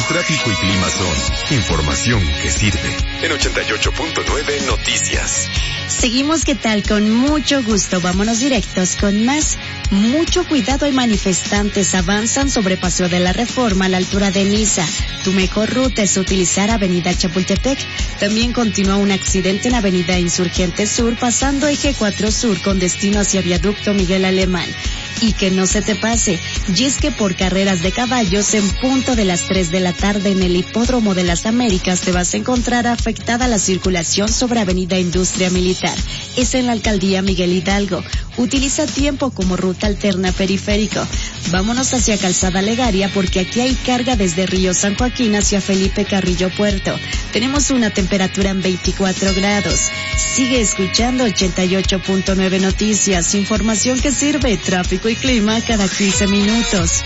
tráfico y clima son información que sirve. En 88.9 Noticias. Seguimos, ¿qué tal? Con mucho gusto. Vámonos directos con más. Mucho cuidado, hay manifestantes avanzan sobre Paseo de la Reforma a la altura de Niza. Tu mejor ruta es utilizar Avenida Chapultepec. También continúa un accidente en Avenida Insurgente Sur, pasando Eje 4 Sur con destino hacia Viaducto Miguel Alemán. Y que no se te pase, y es que por carreras de caballos en punto de las 3 de la tarde en el Hipódromo de las Américas te vas a encontrar afectada la circulación sobre Avenida Industria Militar. Es en la Alcaldía Miguel Hidalgo. Utiliza tiempo como ruta alterna periférico. Vámonos hacia Calzada Legaria porque aquí hay carga desde Río San Joaquín hacia Felipe Carrillo Puerto. Tenemos una temperatura en 24 grados. Sigue escuchando 88.9 Noticias, información que sirve, tráfico y clima cada 15 minutos.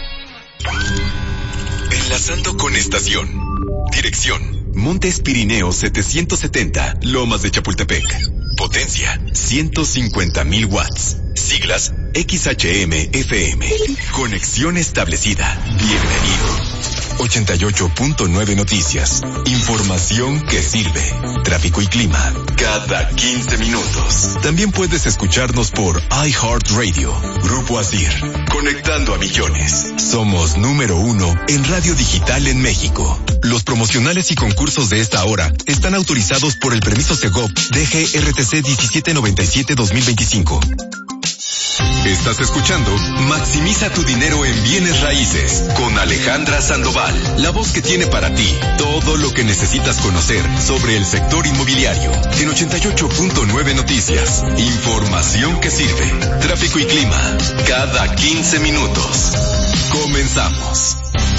Enlazando con estación. Dirección: Montes Pirineos 770, Lomas de Chapultepec. Potencia: 150,000 watts. Siglas: XHM-FM. Conexión establecida. Bienvenido. 88.9 Noticias. Información que sirve. Tráfico y clima cada 15 minutos. También puedes escucharnos por iHeartRadio. Grupo Asir. Conectando a millones. Somos número 1 en radio digital en México. Los promocionales y concursos de esta hora están autorizados por el permiso Segov DGRTC 1797-2025. Estás escuchando Maximiza tu dinero en bienes raíces con Alejandra Sandoval, la voz que tiene para ti todo lo que necesitas conocer sobre el sector inmobiliario. En 88.9 Noticias, información que sirve. Tráfico y clima cada 15 minutos. Comenzamos.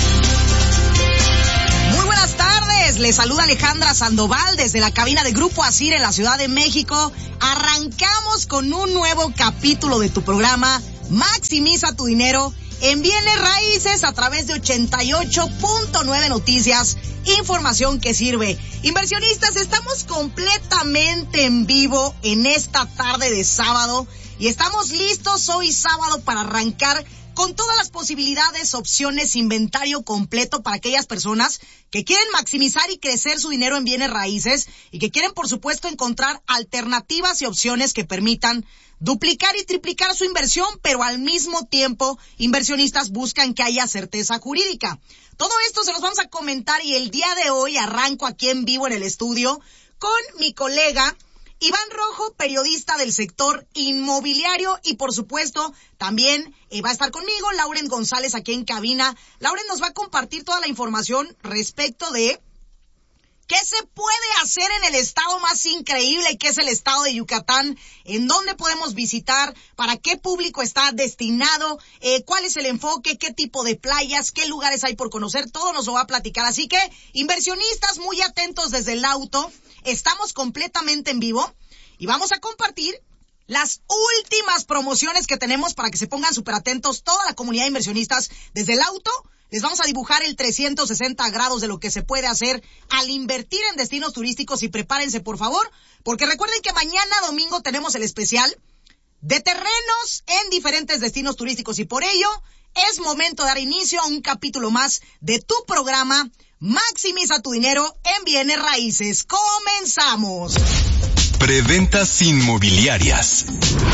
Muy buenas tardes, les saluda Alejandra Sandoval desde la cabina de Grupo Asir en la Ciudad de México. Arrancamos con un nuevo capítulo de tu programa Maximiza tu dinero en bienes raíces a través de 88.9 Noticias, información que sirve. Inversionistas, estamos completamente en vivo en esta tarde de sábado y estamos listos hoy sábado para arrancar con todas las posibilidades, opciones, inventario completo para aquellas personas que quieren maximizar y crecer su dinero en bienes raíces y que quieren, por supuesto, encontrar alternativas y opciones que permitan duplicar y triplicar su inversión, pero al mismo tiempo, inversionistas buscan que haya certeza jurídica. Todo esto se los vamos a comentar y el día de hoy arranco aquí en vivo en el estudio con mi colega Iván Rojo, periodista del sector inmobiliario, y por supuesto también va a estar conmigo Lauren González aquí en cabina. Lauren nos va a compartir toda la información respecto de qué se puede hacer en el estado más increíble que es el estado de Yucatán, en dónde podemos visitar, para qué público está destinado, cuál es el enfoque, qué tipo de playas, qué lugares hay por conocer, todo nos lo va a platicar. Así que, inversionistas, muy atentos desde el auto. Estamos completamente en vivo y vamos a compartir las últimas promociones que tenemos para que se pongan súper atentos toda la comunidad de inversionistas desde el auto. Les vamos a dibujar el 360 grados de lo que se puede hacer al invertir en destinos turísticos y prepárense, por favor, porque recuerden que mañana domingo tenemos el especial de terrenos en diferentes destinos turísticos y por ello es momento de dar inicio a un capítulo más de tu programa Maximiza tu dinero en bienes raíces. ¡Comenzamos! Preventas inmobiliarias.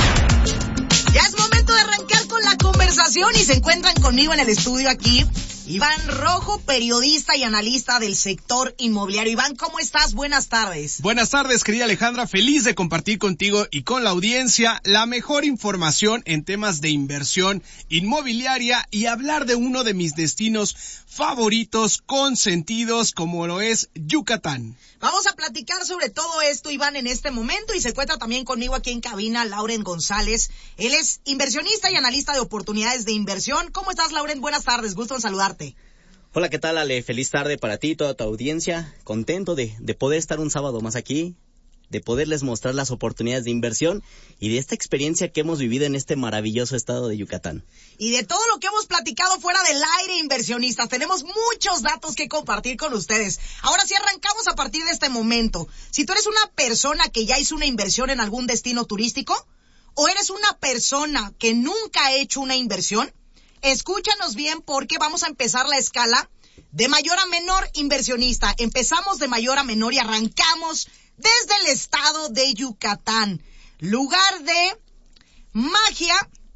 Ya es momento de arrancar con la conversación y se encuentran conmigo en el estudio aquí Iván Rojo, periodista y analista del sector inmobiliario. Iván, ¿cómo estás? Buenas tardes. Buenas tardes, querida Alejandra. Feliz de compartir contigo y con la audiencia la mejor información en temas de inversión inmobiliaria y hablar de uno de mis destinos favoritos, consentidos, como lo es Yucatán. Vamos a platicar sobre todo esto, Iván, en este momento, y se encuentra también conmigo aquí en cabina Lauren González. Él es inversionista y analista de oportunidades de inversión. ¿Cómo estás, Lauren? Buenas tardes, gusto en saludarte. Hola, ¿qué tal, Ale? Feliz tarde para ti y toda tu audiencia. Contento de poder estar un sábado más aquí, de poderles mostrar las oportunidades de inversión y de esta experiencia que hemos vivido en este maravilloso estado de Yucatán. Y de todo lo que hemos platicado fuera del aire, inversionistas. Tenemos muchos datos que compartir con ustedes. Ahora sí arrancamos a partir de este momento. Si tú eres una persona que ya hizo una inversión en algún destino turístico, o eres una persona que nunca ha hecho una inversión, escúchanos bien porque vamos a empezar la escala de mayor a menor, inversionista. Empezamos de mayor a menor y arrancamos desde el estado de Yucatán, lugar de magia,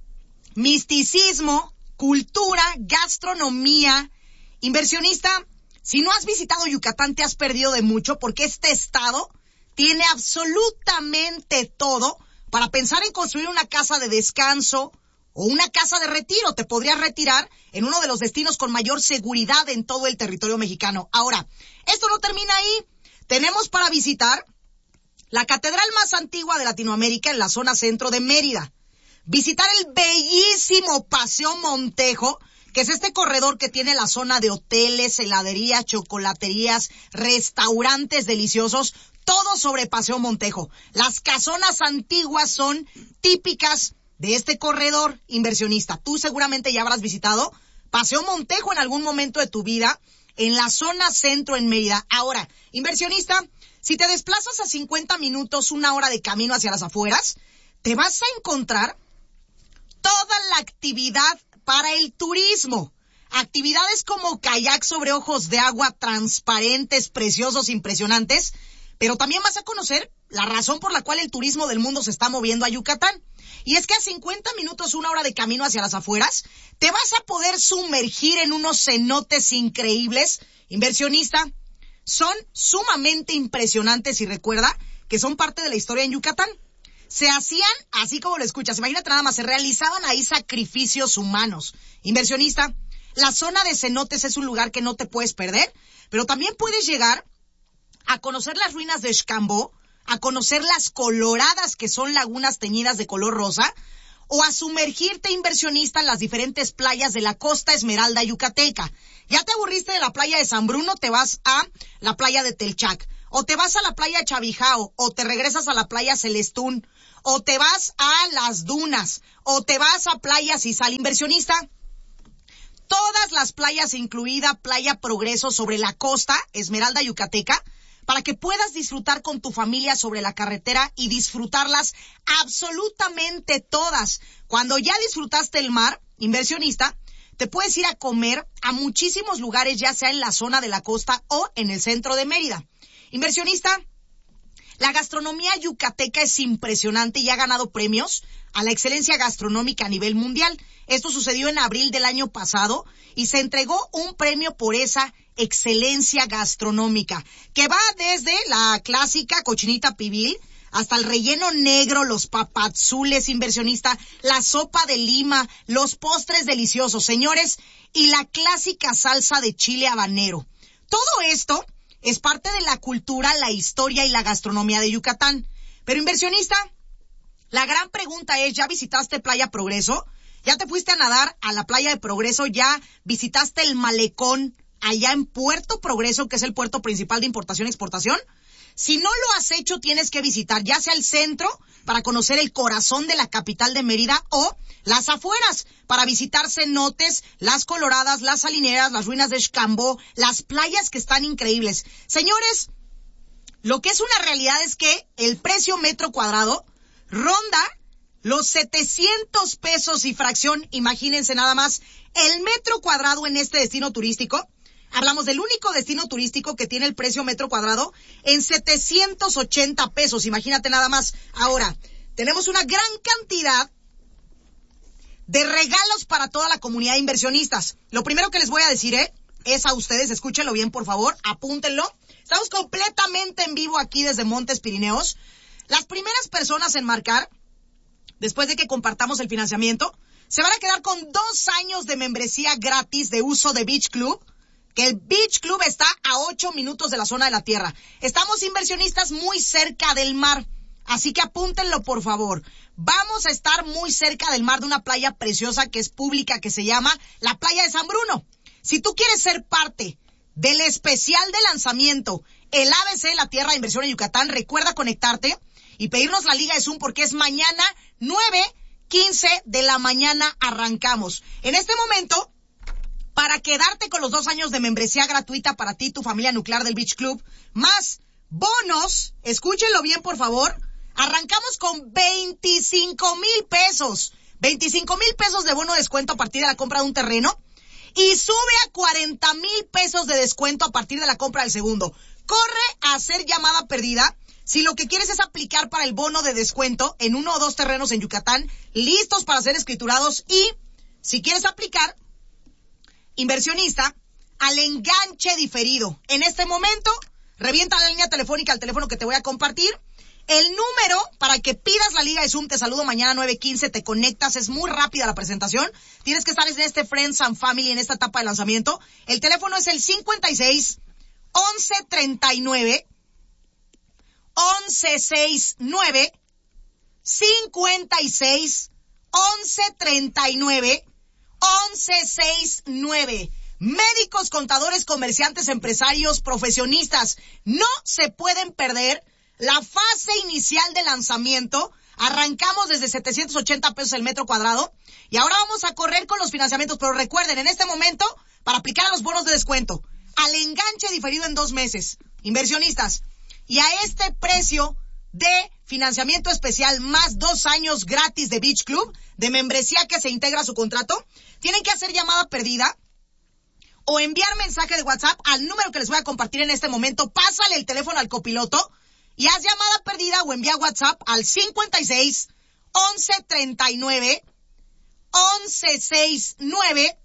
misticismo, cultura, gastronomía. Inversionista, si no has visitado Yucatán te has perdido de mucho, porque este estado tiene absolutamente todo para pensar en construir una casa de descanso o una casa de retiro. Te podrías retirar en uno de los destinos con mayor seguridad en todo el territorio mexicano. Ahora, esto no termina ahí. Tenemos para visitar la catedral más antigua de Latinoamérica en la zona centro de Mérida. Visitar el bellísimo Paseo Montejo, que es este corredor que tiene la zona de hoteles, heladerías, chocolaterías, restaurantes deliciosos, todo sobre Paseo Montejo. Las casonas antiguas son típicas de este corredor, inversionista. Tú seguramente ya habrás visitado Paseo Montejo en algún momento de tu vida, en la zona centro en Mérida. Ahora, inversionista, si te desplazas a 50 minutos, 1 hora de camino hacia las afueras, te vas a encontrar toda la actividad para el turismo. Actividades como kayak sobre ojos de agua transparentes, preciosos, impresionantes, pero también vas a conocer la razón por la cual el turismo del mundo se está moviendo a Yucatán. Y es que a 50 minutos, 1 hora de camino hacia las afueras, te vas a poder sumergir en unos cenotes increíbles. Inversionista, son sumamente impresionantes y recuerda que son parte de la historia en Yucatán. Se hacían, así como lo escuchas, imagínate nada más, se realizaban ahí sacrificios humanos. Inversionista, la zona de cenotes es un lugar que no te puedes perder, pero también puedes llegar a conocer las ruinas de Xcambó, a conocer las coloradas que son lagunas teñidas de color rosa, o a sumergirte, inversionista, en las diferentes playas de la Costa Esmeralda yucateca. Ya te aburriste de la playa de San Bruno, te vas a la playa de Telchac, o te vas a la playa de Chavijao, o te regresas a la playa Celestún, o te vas a las dunas, o te vas a Playa Cisal. Inversionista, todas las playas, incluida Playa Progreso sobre la Costa Esmeralda yucateca, para que puedas disfrutar con tu familia sobre la carretera y disfrutarlas absolutamente todas. Cuando ya disfrutaste el mar, inversionista, te puedes ir a comer a muchísimos lugares, ya sea en la zona de la costa o en el centro de Mérida. Inversionista, la gastronomía yucateca es impresionante y ha ganado premios a la excelencia gastronómica a nivel mundial. Esto sucedió en abril del año pasado y se entregó un premio por esa excelencia gastronómica, que va desde la clásica cochinita pibil hasta el relleno negro, los papazules, inversionista, la sopa de lima, los postres deliciosos, señores, y la clásica salsa de chile habanero. Todo esto es parte de la cultura, la historia y la gastronomía de Yucatán. Pero inversionista, la gran pregunta es, ¿ya visitaste Playa Progreso? ¿Ya te fuiste a nadar a la Playa de Progreso? ¿Ya visitaste el malecón allá en Puerto Progreso, que es el puerto principal de importación y exportación? Si no lo has hecho, tienes que visitar ya sea el centro para conocer el corazón de la capital de Mérida o las afueras para visitar cenotes, las coloradas, las salineras, las ruinas de Xcambó, las playas que están increíbles. Señores, lo que es una realidad es que el precio metro cuadrado ronda los 700 pesos y fracción. Imagínense nada más el metro cuadrado en este destino turístico. Hablamos del único destino turístico que tiene el precio metro cuadrado en 780 pesos. Imagínate nada más. Ahora, tenemos una gran cantidad de regalos para toda la comunidad de inversionistas. Lo primero que les voy a decir es a ustedes, escúchenlo bien por favor, apúntenlo. Estamos completamente en vivo aquí desde Montes Pirineos. Las primeras personas en marcar, después de que compartamos el financiamiento, se van a quedar con 2 años de membresía gratis de uso de Beach Club, que el Beach Club está a 8 minutos de la zona de la tierra. Estamos, inversionistas, muy cerca del mar, así que apúntenlo por favor. Vamos a estar muy cerca del mar, de una playa preciosa que es pública, que se llama la Playa de San Bruno. Si tú quieres ser parte del especial de lanzamiento, el ABC de la Tierra de Inversión en Yucatán, recuerda conectarte y pedirnos la liga de Zoom, porque es mañana 9:15 de la mañana arrancamos. En este momento, para quedarte con los 2 años de membresía gratuita para ti y tu familia nuclear del Beach Club, más bonos, escúchenlo bien por favor, arrancamos con 25,000 pesos. 25,000 pesos de bono de descuento a partir de la compra de un terreno. y sube a 40,000 pesos de descuento a partir de la compra del segundo. Corre a hacer llamada perdida si lo que quieres es aplicar para el bono de descuento en 1 o 2 terrenos en Yucatán, listos para ser escriturados, y si quieres aplicar, inversionista, al enganche diferido. En este momento, revienta la línea telefónica al teléfono que te voy a compartir. El número para que pidas la liga de Zoom, te saludo mañana 9:15, te conectas, es muy rápida la presentación. Tienes que estar en este Friends and Family, en esta etapa de lanzamiento. El teléfono es el 56 11 39 11 69 56 11 39 11 69. Médicos, contadores, comerciantes, empresarios, profesionistas, no se pueden perder la fase inicial de lanzamiento. Arrancamos desde 780 pesos el metro cuadrado y ahora vamos a correr con los financiamientos. Pero recuerden, en este momento, para aplicar a los bonos de descuento, al enganche diferido en 2 meses, inversionistas, y a este precio de financiamiento especial más 2 años gratis de Beach Club, de membresía que se integra a su contrato, tienen que hacer llamada perdida o enviar mensaje de WhatsApp al número que les voy a compartir en este momento. Pásale el teléfono al copiloto y haz llamada perdida o envía WhatsApp al 56 11 39 11 69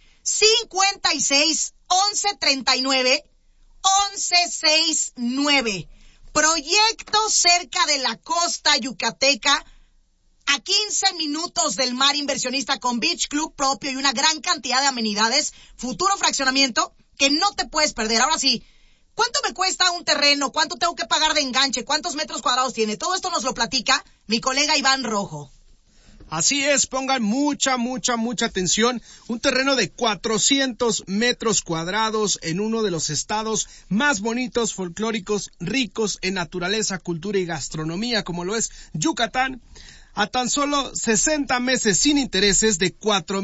56 11 39 11 69. Proyecto cerca de la costa yucateca, a 15 minutos del mar, inversionista, con Beach Club propio y una gran cantidad de amenidades. Futuro fraccionamiento que no te puedes perder. Ahora sí, ¿cuánto me cuesta un terreno? ¿Cuánto tengo que pagar de enganche? ¿Cuántos metros cuadrados tiene? Todo esto nos lo platica mi colega Iván Rojo. Así es, pongan mucha atención. Un terreno de 400 metros cuadrados en uno de los estados más bonitos, folclóricos, ricos en naturaleza, cultura y gastronomía, como lo es Yucatán, a tan solo 60 meses sin intereses de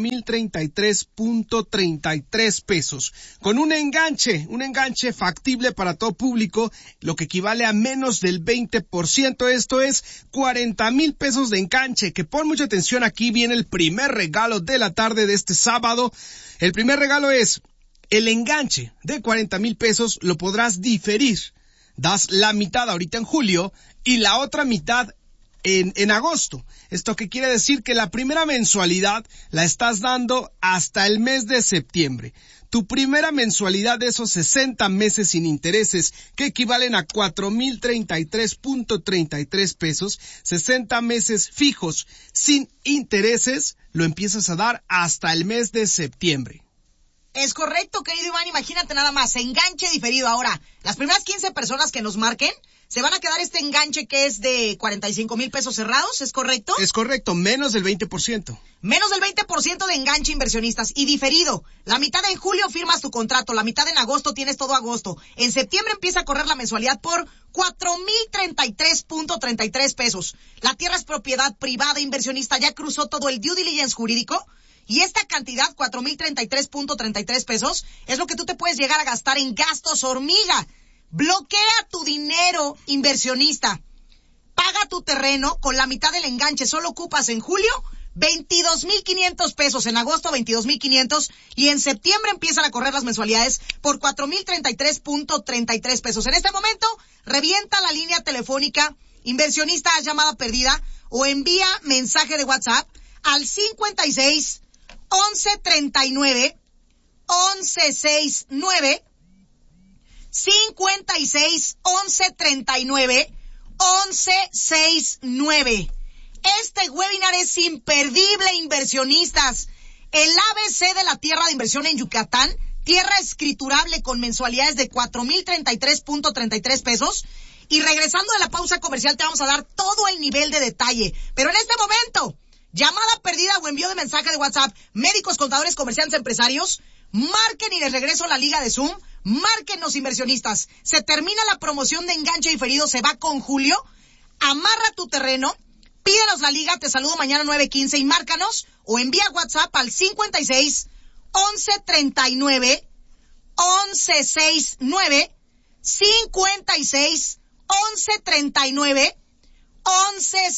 4,033.33 pesos, con un enganche factible para todo público, lo que equivale a menos del 20%, esto es 40,000 pesos de enganche, que pon mucha atención, aquí viene el primer regalo de la tarde de este sábado. El primer regalo es el enganche de 40,000 pesos, lo podrás diferir, das la mitad ahorita en julio y la otra mitad en agosto. Esto que quiere decir que la primera mensualidad la estás dando hasta el mes de septiembre. Tu primera mensualidad de esos 60 meses sin intereses, que equivalen a 4,033.33 pesos, 60 meses fijos sin intereses, lo empiezas a dar hasta el mes de septiembre. Es correcto, querido Iván, imagínate nada más, enganche diferido. Ahora, las primeras 15 personas que nos marquen se van a quedar este enganche que es de 45,000 pesos cerrados, ¿es correcto? Es correcto, menos del 20%. Menos del 20% de enganche, inversionistas, y diferido. La mitad en julio firmas tu contrato, la mitad en agosto tienes todo agosto. En septiembre empieza a correr la mensualidad por 4,033.33 pesos. La tierra es propiedad privada, inversionista, ya cruzó todo el due diligence jurídico. Y esta cantidad, 4,033.33 pesos, es lo que tú te puedes llegar a gastar en gastos hormiga. Bloquea tu dinero, inversionista. Paga tu terreno con la mitad del enganche. Solo ocupas en julio 22,500 pesos, en agosto 22,500 y en septiembre empiezan a correr las mensualidades por 4,033.33 pesos. En este momento, revienta la línea telefónica, inversionista, haz llamada perdida o envía mensaje de WhatsApp al 56 11 39 11 69 56 11 39 11 69. Este webinar es imperdible, inversionistas. El ABC de la tierra de inversión en Yucatán, tierra escriturable con mensualidades de 4,033.33 pesos. Y regresando de la pausa comercial te vamos a dar todo el nivel de detalle. Pero en este momento, llamada perdida o envío de mensaje de WhatsApp, médicos, contadores, comerciantes, empresarios, marquen y les regreso la liga de Zoom. Márquenos, inversionistas. Se termina la promoción de enganche diferido, se va con julio. Amarra tu terreno, pídenos la liga, te saludo mañana 9:15 y márcanos o envía WhatsApp al 56 11 39 11 69 56 11 39 11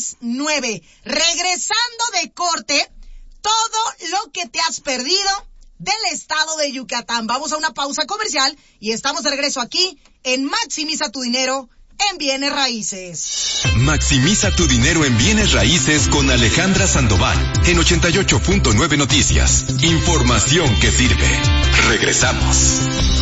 69. Regresando de corte, todo lo que te has perdido del estado de Yucatán. Vamos a una pausa comercial y estamos de regreso aquí en Maximiza tu Dinero en Bienes Raíces. Maximiza tu dinero en bienes raíces con Alejandra Sandoval en 88.9 Noticias. Información que sirve. Regresamos.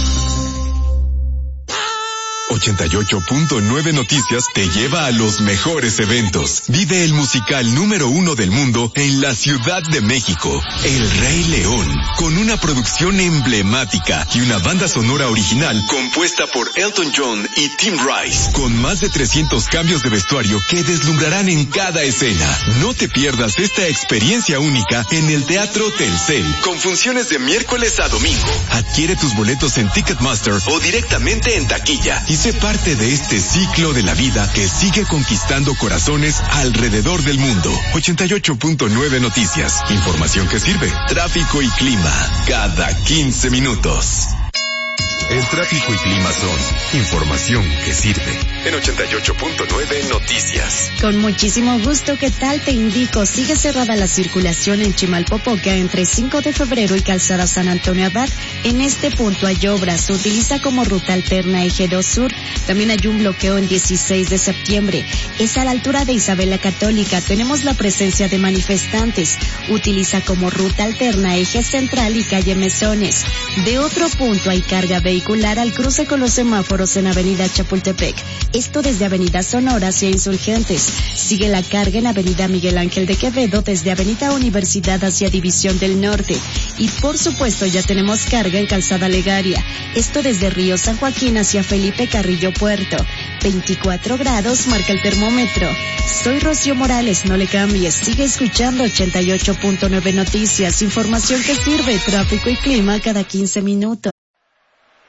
88.9 Noticias te lleva a los mejores eventos. Vive el musical número 1 del mundo en la Ciudad de México, El Rey León, con una producción emblemática y una banda sonora original compuesta por Elton John y Tim Rice, con más de 300 cambios de vestuario que deslumbrarán en cada escena. No te pierdas esta experiencia única en el Teatro Telcel, con funciones de miércoles a domingo. Adquiere tus boletos en Ticketmaster o directamente en taquilla y sé parte de este ciclo de la vida que sigue conquistando corazones alrededor del mundo. 88.9 Noticias. Información que sirve. Tráfico y clima. Cada 15 minutos. El tráfico y clima son información que sirve. En 88.9 Noticias. Con muchísimo gusto, ¿qué tal? Te indico, sigue cerrada la circulación en Chimalpopoca entre 5 de febrero y Calzada San Antonio Abad. En este punto hay obras, se utiliza como ruta alterna Eje 2 Sur. También hay un bloqueo en 16 de septiembre. Es a la altura de Isabel la Católica. Tenemos la presencia de manifestantes. Utiliza como ruta alterna Eje Central y Calle Mesones. De otro punto hay carga vehicular al cruce con los semáforos en Avenida Chapultepec. Esto desde Avenida Sonora hacia Insurgentes. Sigue la carga en Avenida Miguel Ángel de Quevedo desde Avenida Universidad hacia División del Norte. Y por supuesto ya tenemos carga en Calzada Legaria. Esto desde Río San Joaquín hacia Felipe Carrillo Puerto. 24 grados marca el termómetro. Soy Rocío Morales, no le cambies. Sigue escuchando 88.9 Noticias. Información que sirve, tráfico y clima cada 15 minutos.